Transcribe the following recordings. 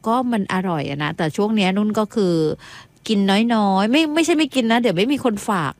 ก็มันอร่อยอะนะแต่ช่วงนี้นุ่นก็คือกินน้อยๆไม่ใช่ไม่กินนะเดี๋ยวไม่มีคนฝาก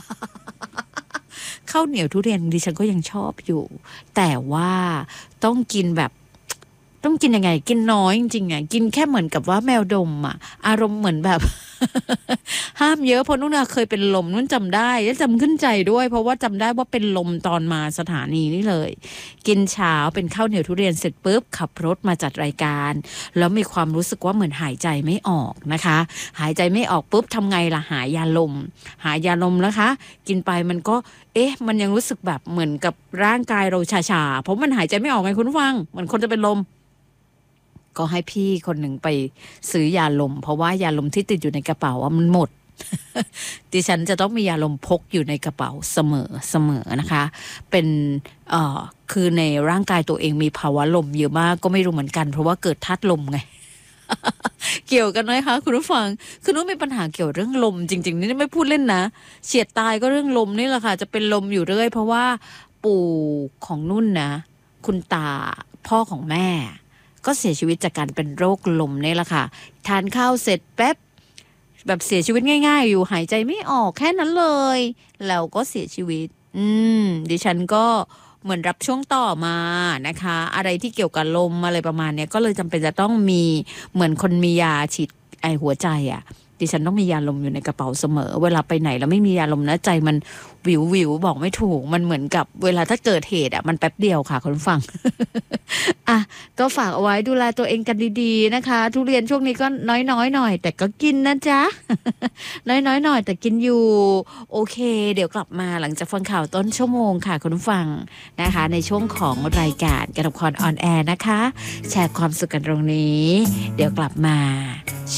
ข้าวเหนียวทุเรียนดิฉันก็ยังชอบอยู่แต่ว่าต้องกินแบบต้องกินยังไงกินน้อยจริงๆอ่ะกินแค่เหมือนกับว่าแมวดมอ่ะอารมณ์เหมือนแบบ ห้ามเยอะเพราะนุ่นเคยเป็นลมนุ่นจำได้และจำขึ้นใจด้วยเพราะว่าจำได้ว่าเป็นลมตอนมาสถานีนี่เลยกินเช้าเป็นข้าวเหนียวทุเรียนเสร็จปุ๊บขับรถมาจัดรายการแล้วมีความรู้สึกว่าเหมือนหายใจไม่ออกนะคะหายใจไม่ออกปุ๊บทำไงล่ะหายาลมนะคะกินไปมันก็มันยังรู้สึกแบบเหมือนกับร่างกายเราชาๆเพราะมันหายใจไม่ออกไงคุณผู้ฟังเหมือนคนจะเป็นลมก็ให้พี่คนหนึ่งไปซื้อยาลมเพราะว่ายาลมที่ติดอยู่ในกระเป๋ามันหมด ดิฉันจะต้องมียาลมพกอยู่ในกระเป๋าเสมอนะคะเป็นคือในร่างกายตัวเองมีภาวะลมเยอะมากก็ไม่รู้เหมือนกันเพราะว่าเกิดธาตุลมไง เกี่ยวกันไหมคะคุณผู้ฟังคือนุ่นมีปัญหาเกี่ยวเรื่องลมจริงๆนี่ไม่พูดเล่นนะเฉียดตายก็เรื่องลมนี่แหละค่ะจะเป็นลมอยู่เรื่อยเพราะว่าปู่ของนุ่นนะคุณตาพ่อของแม่ก็เสียชีวิตจากการเป็นโรคลมนี่แหละค่ะทานข้าวเสร็จแป๊บแบบเสียชีวิตง่ายๆอยู่หายใจไม่ออกแค่นั้นเลยแล้วก็เสียชีวิตดิฉันก็เหมือนรับช่วงต่อมานะคะอะไรที่เกี่ยวกับลมอะไรประมาณเนี้ยก็เลยจำเป็นจะต้องมีเหมือนคนมียาฉีดไอหัวใจอ่ะดิฉันต้องมียาลมอยู่ในกระเป๋าเสมอเวลาไปไหนแล้วไม่มียาลมนะใจมันวิวบอกไม่ถูกมันเหมือนกับเวลาถ้าเกิดเหตุอ่ะมันแป๊บเดียวค่ะคุณฟัง อ่ะก็ฝากเอาไว้ดูแลตัวเองกันดีๆนะคะทุเรียนช่วงนี้ก็น้อยๆหน่อยแต่ก็กินนะจ๊ะ น้อยๆหน่อยแต่กินอยู่โอเคเดี๋ยวกลับมาหลังจากฟังข่าวต้นชั่วโมงค่ะคุณผู้ฟังนะคะในช่วงของรายการกนกพรออนแอร์นะคะแชร์ความสุขกันตรงนี้เดี๋ยวกลับมา